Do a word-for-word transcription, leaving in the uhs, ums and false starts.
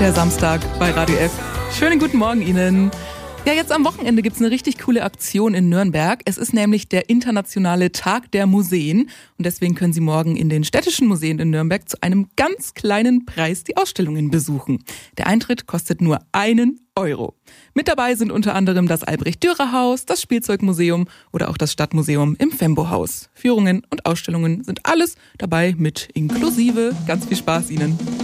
Der Samstag bei Radio F. Schönen guten Morgen Ihnen. Ja, jetzt am Wochenende gibt's eine richtig coole Aktion in Nürnberg. Es ist nämlich der internationale Tag der Museen. Und deswegen können Sie morgen in den städtischen Museen in Nürnberg zu einem ganz kleinen Preis die Ausstellungen besuchen. Der Eintritt kostet nur einen Euro. Mit dabei sind unter anderem das Albrecht-Dürer-Haus, das Spielzeugmuseum oder auch das Stadtmuseum im Fembo-Haus. Führungen und Ausstellungen sind alles dabei mit inklusive. Ganz viel Spaß Ihnen.